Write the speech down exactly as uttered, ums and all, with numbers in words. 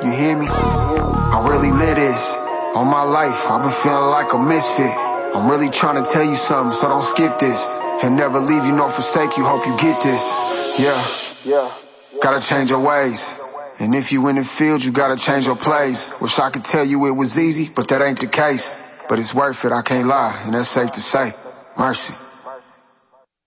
you hear me? I really live this. All my life, I've been feeling like a misfit. I'm really trying to tell you something, so don't skip this. He'll never leave you nor forsake you, hope you get this. Yeah, yeah. Gotta change your ways. And if you in the field, you gotta change your plays. Wish I could tell you it was easy, but that ain't the case. But it's worth it, I can't lie, and that's safe to say. Mercy.